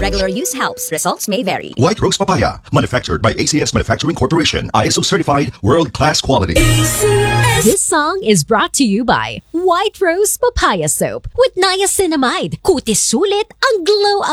Regular use helps. Results may vary. White Rose Papaya, manufactured by ACS Manufacturing Corporation, ISO certified, world-class quality. This song is brought to you by White Rose Papaya Soap with niacinamide. Kutis sulit ang glow